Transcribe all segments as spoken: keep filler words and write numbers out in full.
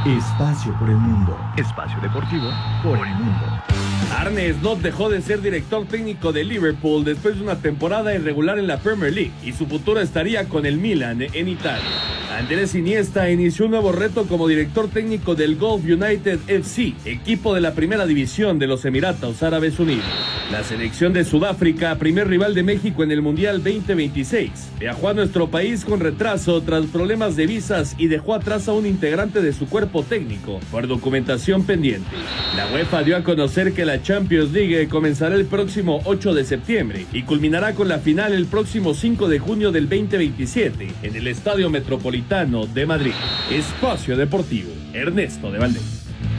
Espacio por el mundo. Espacio deportivo por el mundo. Arne Slot dejó de ser director técnico de Liverpool después de una temporada irregular en la Premier League y su futuro estaría con el Milan en Italia. Andrés Iniesta inició un nuevo reto como director técnico del Gulf United F C, equipo de la primera división de los Emiratos Árabes Unidos. La selección de Sudáfrica, primer rival de México en el Mundial veinte veintiséis, viajó a nuestro país con retraso tras problemas de visas y dejó atrás a un integrante de su cuerpo técnico por documentación pendiente. La UEFA dio a conocer que la Champions League comenzará el próximo ocho de septiembre y culminará con la final el próximo cinco de junio del veinte veintisiete en el Estadio Metropolitano de Madrid. Espacio Deportivo, Ernesto de Valdés.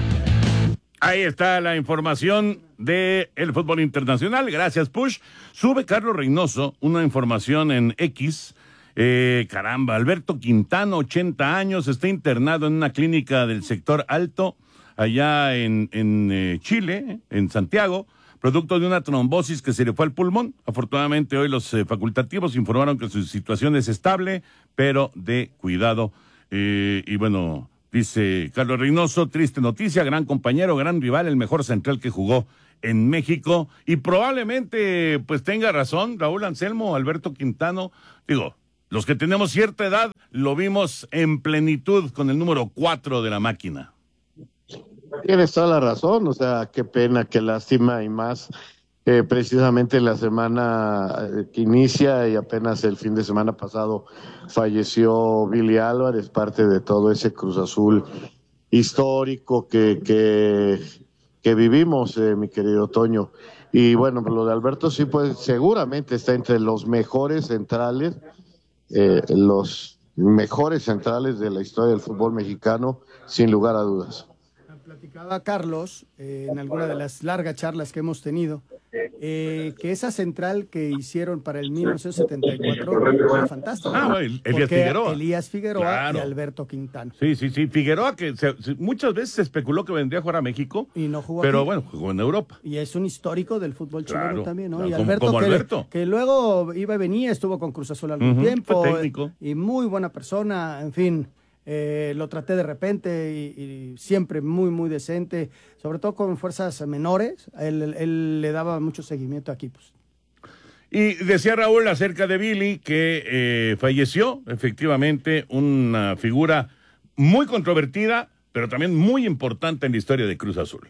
Ahí está la información del fútbol internacional. Gracias, Push. Sube Carlos Reynoso una información en X. Eh, caramba, Alberto Quintano, ochenta años, está internado en una clínica del sector alto, allá en, en eh, Chile, en Santiago, producto de una trombosis que se le fue al pulmón. Afortunadamente hoy los eh, facultativos informaron que su situación es estable, pero de cuidado. Eh, y bueno... Dice Carlos Reynoso, triste noticia, gran compañero, gran rival, el mejor central que jugó en México. Y probablemente pues tenga razón Raúl Anselmo, Alberto Quintano. Digo, los que tenemos cierta edad lo vimos en plenitud con el número cuatro de la máquina. Tienes toda la razón, o sea, qué pena, qué lástima y más. Eh, precisamente la semana que inicia y apenas el fin de semana pasado falleció Billy Álvarez, parte de todo ese Cruz Azul histórico que que, que vivimos, eh, mi querido Toño. Y bueno, lo de Alberto sí, pues seguramente está entre los mejores centrales, eh, los mejores centrales de la historia del fútbol mexicano, sin lugar a dudas. Platicaba Carlos eh, en alguna de las largas charlas que hemos tenido, eh, que esa central que hicieron para el mil novecientos setenta y cuatro fue fantástica. Ah, el, Elías Figueroa. Elías Figueroa Claro. y Alberto Quintano. Sí, sí, sí. Figueroa, que se, se, muchas veces se especuló que vendría a jugar a México. Y no jugó Pero aquí. bueno, jugó en Europa. Y es un histórico del fútbol chileno Claro, también, ¿no? claro, Y como- Alberto, como que, Alberto. que luego iba y venía, estuvo con Cruz Azul algún Ujú, tiempo. fue técnico. eh, Y muy buena persona, en fin. Eh, lo traté de repente y, y siempre muy, muy decente, sobre todo con fuerzas menores. Él, él, él le daba mucho seguimiento a equipos. Y decía Raúl acerca de Billy que eh, falleció, efectivamente, una figura muy controvertida, pero también muy importante en la historia de Cruz Azul.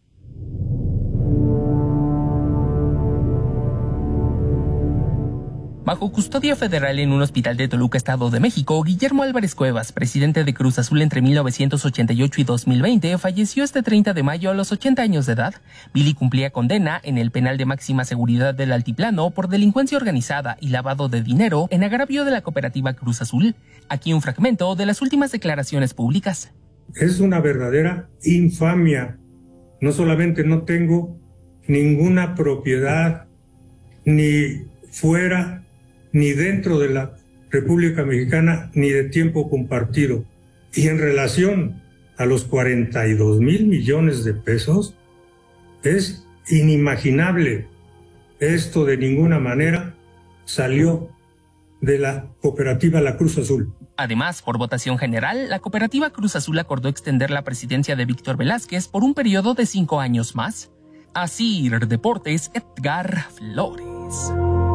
Bajo custodia federal en un hospital de Toluca, Estado de México, Guillermo Álvarez Cuevas, presidente de Cruz Azul entre mil novecientos ochenta y ocho y dos mil veinte, falleció este treinta de mayo a los ochenta años de edad. Billy cumplía condena en el penal de máxima seguridad del Altiplano por delincuencia organizada y lavado de dinero en agravio de la cooperativa Cruz Azul. Aquí un fragmento de las últimas declaraciones públicas. Es una verdadera infamia. No solamente no tengo ninguna propiedad ni fuera ni dentro de la República Mexicana, ni de tiempo compartido. Y en relación a los cuarenta y dos mil millones de pesos, es inimaginable. Esto de ninguna manera salió de la cooperativa La Cruz Azul. Además, por votación general, la cooperativa Cruz Azul acordó extender la presidencia de Víctor Velázquez por un periodo de cinco años más. Así, Deportes, Edgar Flores.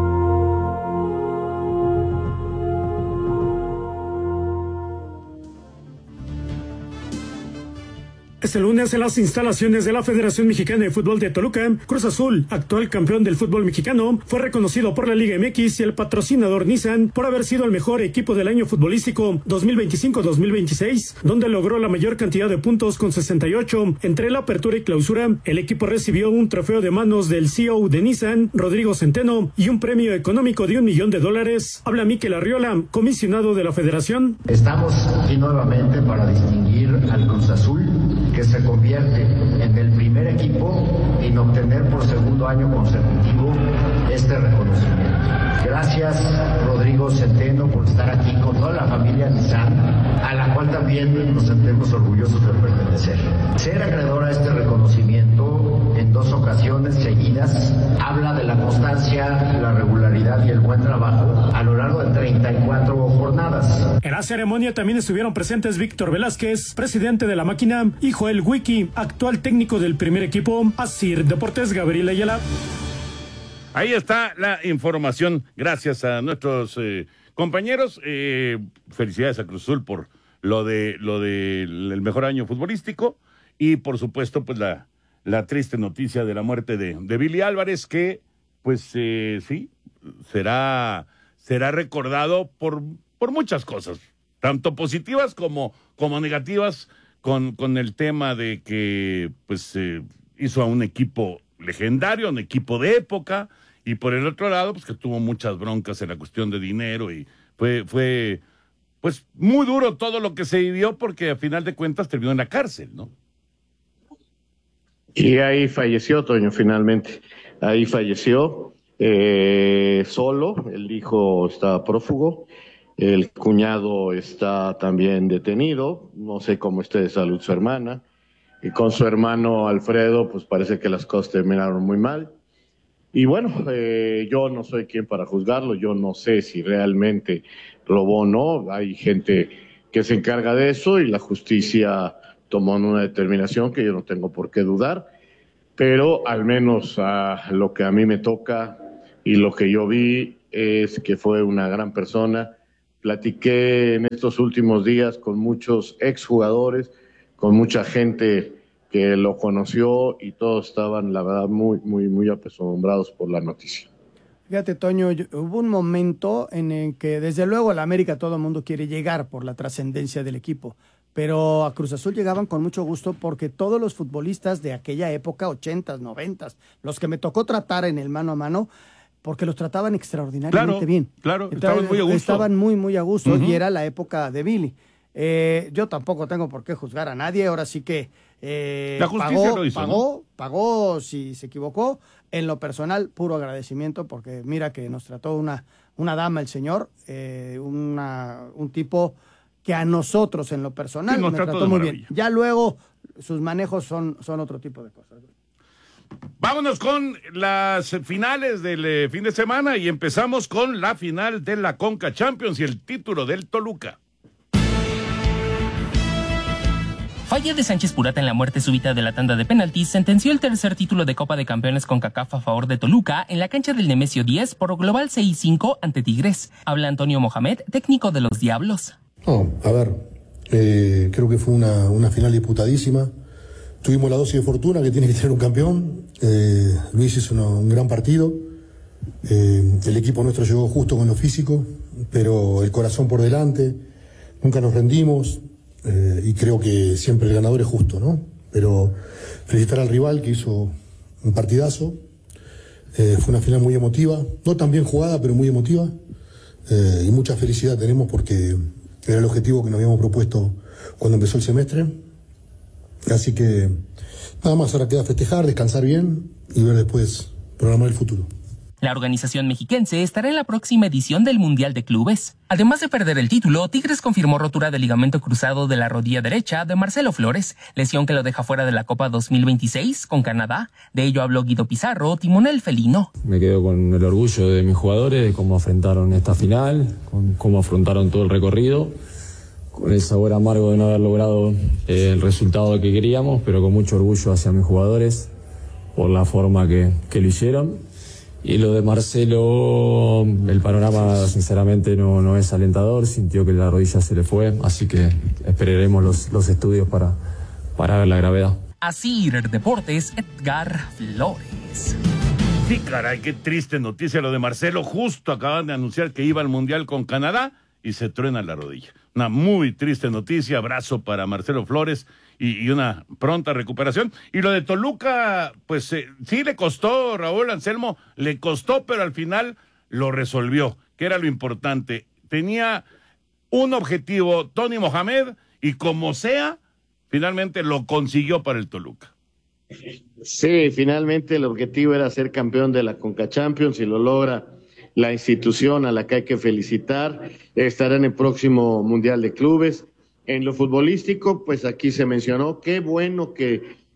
Este lunes, en las instalaciones de la Federación Mexicana de Fútbol de Toluca, Cruz Azul, actual campeón del fútbol mexicano, fue reconocido por la Liga M X y el patrocinador Nissan por haber sido el mejor equipo del año futbolístico dos mil veinticinco dos mil veintiséis, donde logró la mayor cantidad de puntos con sesenta y ocho. Entre la apertura y clausura, el equipo recibió un trofeo de manos del C E O de Nissan, Rodrigo Centeno, y un premio económico de un millón de dólares. Habla Mikel Arriola, comisionado de la Federación. Estamos aquí nuevamente para distinguir al Cruz Azul, que se convierte en el primer equipo en obtener por segundo año consecutivo este reconocimiento. Gracias, Rodrigo Centeno, por estar aquí con toda la familia Nissan, a la cual también nos sentimos orgullosos de pertenecer. Ser acreedor a este reconocimiento en dos ocasiones seguidas, habla de la constancia, la regularidad y el buen trabajo a lo largo de treinta y cuatro jornadas. En la ceremonia también estuvieron presentes Víctor Velázquez, presidente de la máquina, y Joel Wiki, actual técnico del primer equipo. Asir Deportes, Gabriel Ayala. Ahí está la información. Gracias a nuestros eh, compañeros. Eh, felicidades a Cruz Azul por lo de lo del de mejor año futbolístico y por supuesto pues la, la triste noticia de la muerte de, de Billy Álvarez, que pues eh, sí será será recordado por por muchas cosas, tanto positivas como como negativas, con con el tema de que pues eh, hizo a un equipo legendario, un equipo de época, y por el otro lado pues que tuvo muchas broncas en la cuestión de dinero y fue fue pues muy duro todo lo que se vivió, porque a final de cuentas terminó en la cárcel, ¿no? Y ahí falleció, Toño, finalmente. Ahí falleció eh, solo, el hijo está prófugo, el cuñado está también detenido, no sé cómo esté de salud su hermana, y con su hermano Alfredo, pues parece que las cosas terminaron muy mal. Y bueno, eh, yo no soy quien para juzgarlo, yo no sé si realmente robó o no, hay gente que se encarga de eso y la justicia tomó una determinación que yo no tengo por qué dudar, pero al menos a lo que a mí me toca y lo que yo vi es que fue una gran persona. Platiqué en estos últimos días con muchos exjugadores, con mucha gente que lo conoció y todos estaban, la verdad, muy, muy, muy apesombrados por la noticia. Fíjate, Toño, yo, hubo un momento en el que, desde luego, a la América todo el mundo quiere llegar por la trascendencia del equipo, pero a Cruz Azul llegaban con mucho gusto porque todos los futbolistas de aquella época, ochentas, noventas, los que me tocó tratar en el mano a mano, porque los trataban extraordinariamente claro, bien. Claro, Entonces, estaban muy a gusto. Estaban muy, muy a gusto, Uh-huh. y era la época de Billy. Eh, yo tampoco tengo por qué juzgar a nadie, ahora sí que eh, la justicia pagó, lo hizo, pagó, ¿no? pagó si se equivocó. En lo personal, puro agradecimiento, porque mira que nos trató una, una dama el señor, eh, una, un tipo que a nosotros en lo personal sí, nos me trató trató muy maravilla. bien. Ya luego sus manejos son, son otro tipo de cosas. Vámonos con las finales del eh, fin de semana y empezamos con la final de la Conca Champions y el título del Toluca. Falla de Sánchez Purata en la muerte súbita de la tanda de penaltis sentenció el tercer título de Copa de Campeones CONCACAF a favor de Toluca en la cancha del Nemesio diez por global seis cinco ante Tigres. Habla Antonio Mohamed, técnico de los Diablos. No, a ver, eh, creo que fue una, una final disputadísima. Tuvimos la dosis de fortuna que tiene que tener un campeón. Eh, Luis hizo una, un gran partido. Eh, el equipo nuestro llegó justo con lo físico, pero el corazón por delante. Nunca nos rendimos. Eh, y creo que siempre el ganador es justo, ¿no? Pero felicitar al rival que hizo un partidazo. Eh, fue una final muy emotiva, no tan bien jugada, pero muy emotiva. Eh, y mucha felicidad tenemos porque era el objetivo que nos habíamos propuesto cuando empezó el semestre. Así que nada más, ahora queda festejar, descansar bien y ver después programar el futuro. La organización mexiquense estará en la próxima edición del Mundial de Clubes. Además de perder el título, Tigres confirmó rotura del ligamento cruzado de la rodilla derecha de Marcelo Flores, lesión que lo deja fuera de la Copa dos mil veintiséis con Canadá. De ello habló Guido Pizarro, timonel felino. Me quedo con el orgullo de mis jugadores, de cómo afrontaron esta final, con cómo afrontaron todo el recorrido, con el sabor amargo de no haber logrado eh, el resultado que queríamos, pero con mucho orgullo hacia mis jugadores por la forma que, que lo hicieron. Y lo de Marcelo, el panorama sinceramente no, no es alentador, sintió que la rodilla se le fue, así que esperaremos los, los estudios para, para ver la gravedad. Así Deportes, Edgar Flores. Sí, caray, qué triste noticia lo de Marcelo. Justo acaban de anunciar que iba al Mundial con Canadá y se truena la rodilla. Una muy triste noticia, abrazo para Marcelo Flores y, y una pronta recuperación. Y lo de Toluca, pues eh, sí le costó, Raúl Anselmo, le costó, pero al final lo resolvió, que era lo importante. Tenía un objetivo Tony Mohamed y como sea, finalmente lo consiguió para el Toluca. Sí, finalmente el objetivo era ser campeón de la Conca Champions y lo logra la institución a la que hay que felicitar. Estará en el próximo Mundial de Clubes. En lo futbolístico, pues aquí se mencionó, qué bueno que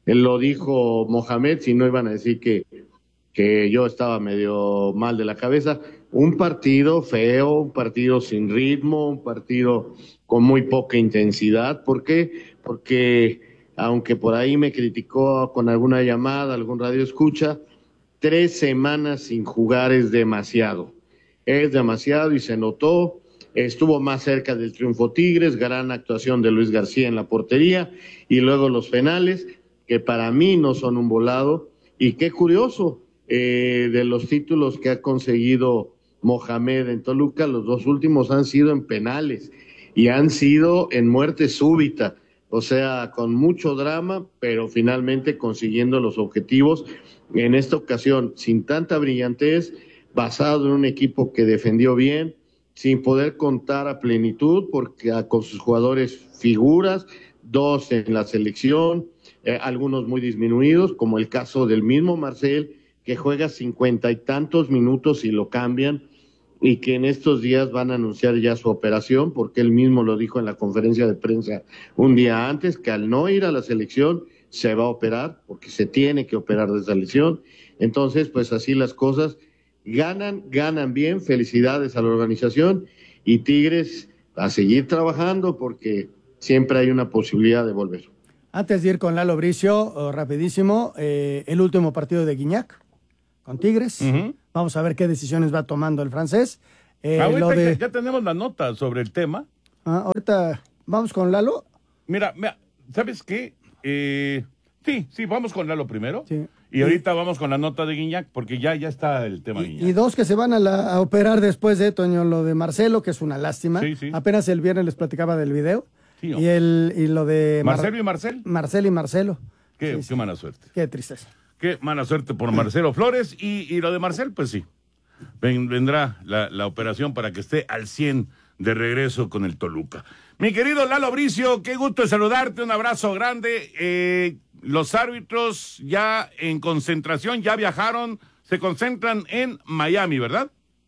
Él lo dijo Mohamed, si no iban a decir que, que yo estaba medio mal de la cabeza. Un partido feo, un partido sin ritmo, un partido con muy poca intensidad. ¿Por qué? Porque aunque por ahí me criticó con alguna llamada, algún radio escucha, tres semanas sin jugar es demasiado. Es demasiado y se notó. Estuvo más cerca del triunfo Tigres, gran actuación de Luis García en la portería y luego los penales, que para mí no son un volado. Y qué curioso, eh, de los títulos que ha conseguido Mohamed en Toluca, los dos últimos han sido en penales y han sido en muerte súbita, o sea, con mucho drama, pero finalmente consiguiendo los objetivos. En esta ocasión, sin tanta brillantez, basado en un equipo que defendió bien, sin poder contar a plenitud, porque con sus jugadores figuras, dos en la selección, eh, algunos muy disminuidos, como el caso del mismo Marcel, que juega cincuenta y tantos minutos y lo cambian, y que en estos días van a anunciar ya su operación, porque él mismo lo dijo en la conferencia de prensa un día antes, que al no ir a la selección se va a operar, porque se tiene que operar de esa lesión. Entonces, pues así las cosas, ganan, ganan bien, felicidades a la organización, y Tigres a seguir trabajando, porque siempre hay una posibilidad de volver. Antes de ir con Lalo Bricio, oh, rapidísimo, eh, el último partido de Guiñac con Tigres. Uh-huh. Vamos a ver qué decisiones va tomando el francés. Eh, ahorita lo de... ya tenemos la nota sobre el tema. Ah, ahorita vamos con Lalo. Mira, mira, ¿sabes qué? Eh, sí, sí, vamos con Lalo primero. Sí. Y ahorita vamos con la nota de Guiñac, porque ya, ya está el tema de Guiñac. Y dos que se van a, la, a operar después de Toño, lo de Marcelo, que es una lástima. Sí, sí. Apenas el viernes les platicaba del video. Sí, no. y, el, y lo de... ¿Marcelo Mar... y Marcel? Marcelo y Marcelo. Qué, sí, qué sí. mala suerte. Qué tristeza. Qué mala suerte por Marcelo Flores. Y, y lo de Marcel, pues sí. Ven, vendrá la, la operación para que esté al cien de regreso con el Toluca. Mi querido Lalo Bricio, qué gusto de saludarte. Un abrazo grande. Eh, los árbitros ya en concentración, ya viajaron, se concentran en Miami, ¿verdad?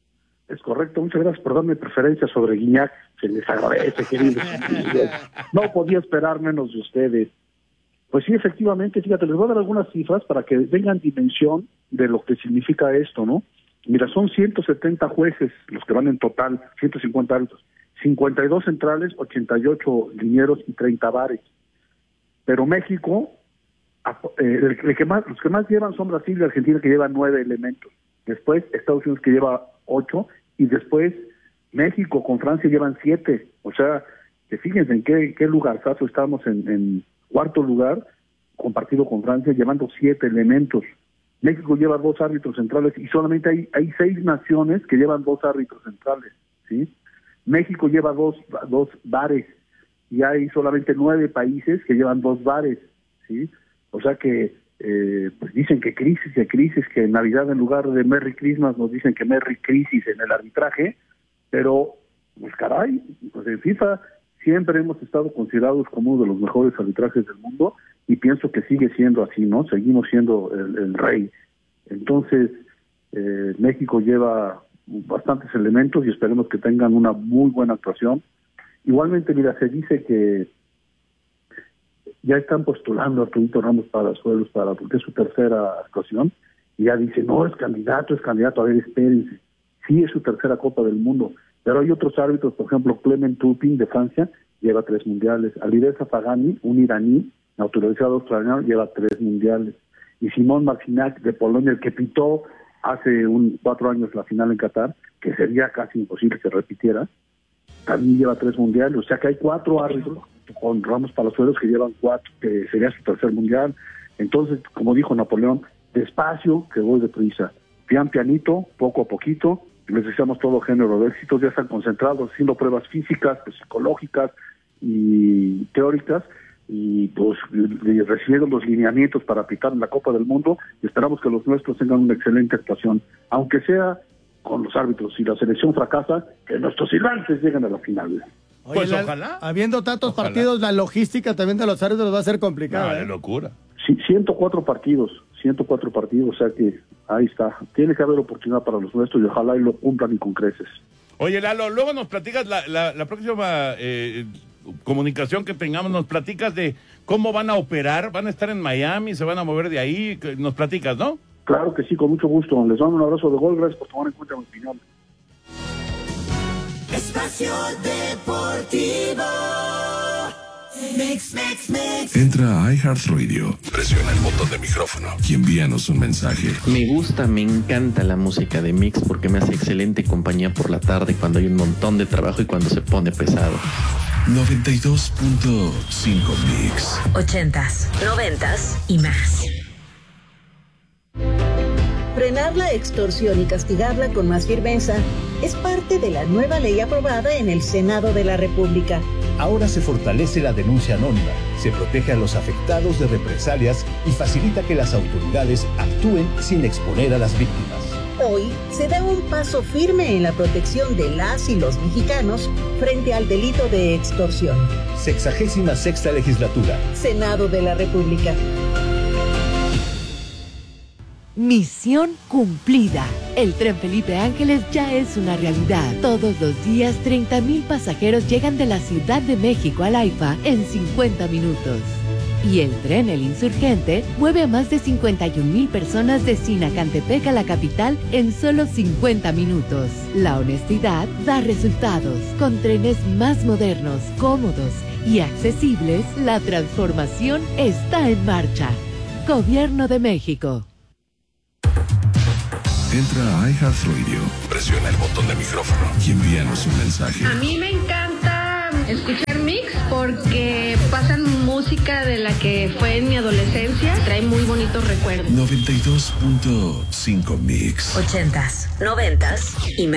Es correcto, muchas gracias por darme preferencia sobre Guiñac, se les agradece, queridos. No podía esperar menos de ustedes. Pues sí, efectivamente, fíjate, les voy a dar algunas cifras para que tengan dimensión de lo que significa esto, ¿no? Mira, son ciento setenta jueces los que van en total, ciento cincuenta árbitros, cincuenta y dos centrales, ochenta y ocho linieros y treinta bares. Pero México, eh, el, el que más, los que más llevan son Brasil y Argentina, que llevan nueve elementos. Después Estados Unidos, que lleva ocho, y después México con Francia llevan siete. O sea, que fíjense en qué, qué lugarzazo estamos, en, en cuarto lugar, compartido con Francia, llevando siete elementos. México lleva dos árbitros centrales y solamente hay, hay seis naciones que llevan dos árbitros centrales, ¿sí? México lleva dos, dos bares y hay solamente nueve países que llevan dos bares, ¿sí? O sea que Eh, pues dicen que crisis de crisis, que en Navidad en lugar de Merry Christmas nos dicen que Merry Crisis en el arbitraje, pero pues caray, pues en FIFA siempre hemos estado considerados como uno de los mejores arbitrajes del mundo y pienso que sigue siendo así, ¿no? Seguimos siendo el, el rey. Entonces, eh, México lleva bastantes elementos y esperemos que tengan una muy buena actuación. Igualmente, mira, se dice que ya están postulando a Arturito Ramos Palazuelos para, porque es su tercera actuación, y ya dice, no, es candidato, es candidato, a ver, espérense. Sí, es su tercera Copa del Mundo, pero hay otros árbitros, por ejemplo, Clement Turpin de Francia, lleva tres mundiales, Alireza Pagani, un iraní, naturalizado australiano, lleva tres mundiales, y Simón Marcinac de Polonia, el que pitó hace un cuatro años la final en Qatar, que sería casi imposible que repitiera, también lleva tres mundiales, o sea que hay cuatro árbitros con Ramos Palazuelos que llevan cuatro, que sería su tercer mundial. Entonces, como dijo Napoleón, despacio, que voy deprisa, pian pianito, poco a poquito, les deseamos todo género de éxitos, ya están concentrados haciendo pruebas físicas, pues, psicológicas y teóricas, y pues recibiendo los lineamientos para pitar en la Copa del Mundo, y esperamos que los nuestros tengan una excelente actuación, aunque sea con los árbitros. Si la selección fracasa, que nuestros silbantes lleguen a la final. Oye, pues la, ojalá. Habiendo tantos ojalá. partidos, la logística también de los árbitros va a ser complicada. No, ¿eh? de locura. Sí, ciento cuatro partidos, ciento cuatro partidos, o sea que ahí está. Tiene que haber oportunidad para los nuestros y ojalá y lo cumplan y con creces. Oye, Lalo, luego nos platicas la, la, la próxima eh, comunicación que tengamos, nos platicas de cómo van a operar, van a estar en Miami, se van a mover de ahí, nos platicas, ¿no? Claro que sí, con mucho gusto. Les mando un abrazo de gol, gracias por tomar en cuenta mi opinión. Espacio Deportivo. Mix, mix, mix. Entra a iHeartRadio, presiona el botón de micrófono y envíanos un mensaje. Me gusta, me encanta la música de Mix porque me hace excelente compañía por la tarde cuando hay un montón de trabajo y cuando se pone pesado. noventa y dos punto cinco Mix. Ochentas, noventas y más. Frenar la extorsión y castigarla con más firmeza es parte de la nueva ley aprobada en el Senado de la República. Ahora se fortalece la denuncia anónima, se protege a los afectados de represalias y facilita que las autoridades actúen sin exponer a las víctimas. Hoy se da un paso firme en la protección de las y los mexicanos frente al delito de extorsión. Sexagésima sexta legislatura. Senado de la República. Misión cumplida. El tren Felipe Ángeles ya es una realidad. Todos los días treinta mil pasajeros llegan de la Ciudad de México al AIFA en cincuenta minutos. Y el tren El Insurgente mueve a más de cincuenta y un mil personas de Sinacantepec a la capital en solo cincuenta minutos. La honestidad da resultados. Con trenes más modernos, cómodos y accesibles, la transformación está en marcha. Gobierno de México. Entra a iHeartRadio, presiona el botón de micrófono y envíanos un mensaje. A mí me encanta escuchar Mix porque pasan música de la que fue en mi adolescencia. Trae muy bonitos recuerdos. noventa y dos punto cinco Mix. Ochentas, noventas y más.